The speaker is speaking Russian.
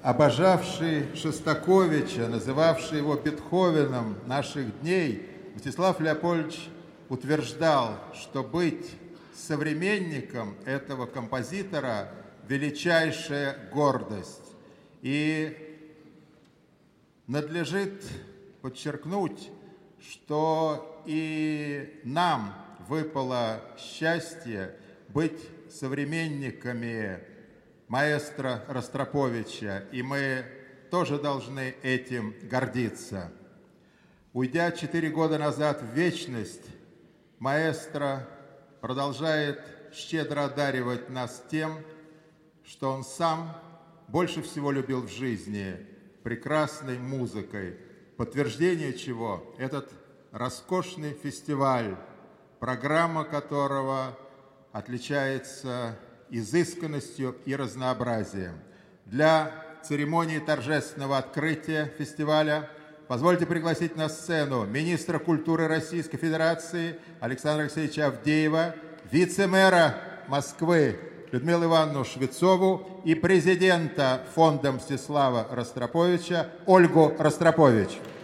обожавший Шостаковича, называвший его Бетховеном наших дней, Мстислав Леопольдович утверждал, что быть современником этого композитора – величайшая гордость. И надлежит подчеркнуть, что и нам выпало счастье быть современниками маэстро Ростроповича, и мы тоже должны этим гордиться. Уйдя 4 года назад в вечность, маэстро продолжает щедро одаривать нас тем, что он сам больше всего любил в жизни – прекрасной музыкой, подтверждение чего этот роскошный фестиваль, программа которого отличается изысканностью и разнообразием. Для церемонии торжественного открытия фестиваля позвольте пригласить на сцену министра культуры Российской Федерации Александра Алексеевича Авдеева, вице-мэра Москвы Людмилу Ивановну Швецову и президента фонда Мстислава Ростроповича Ольгу Ростропович.